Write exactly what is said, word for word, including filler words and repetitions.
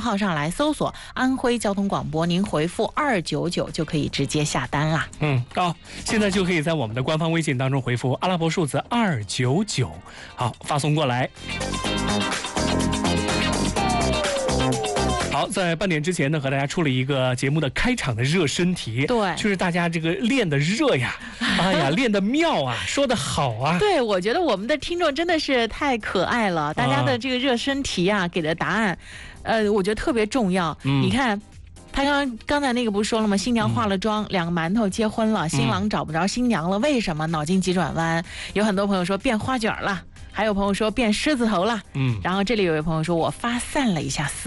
号上来搜索安徽交通广播，您回复二九九就可以直接下单啦。 嗯，好，现在就可以在我们的官方微信当中回复阿拉伯数字二九九，好，发送过来。好，在半点之前呢，和大家出了一个节目的开场的热身题， 对， 就是大家这个练的热呀，哎呀，练的妙啊，说的好啊。 对，我觉得我们的听众真的是太可爱了，大家的这个热身题啊，给的答案，呃，我觉得特别重要。嗯、你看。他刚刚才那个不是说了吗？新娘化了妆，嗯、两个馒头结婚了，新郎找不着新娘了，嗯、为什么？脑筋急转弯。有很多朋友说变花卷了，还有朋友说变狮子头了。嗯，然后这里有位朋友说我发散了一下思